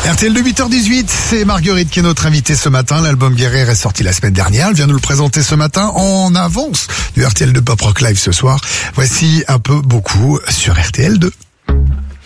RTL de 8h18, c'est Marguerite qui est notre invitée ce matin. L'album Guerrière est sorti la semaine dernière. Elle vient nous le présenter ce matin en avance du RTL de Pop Rock Live ce soir. Voici un peu beaucoup sur RTL 2.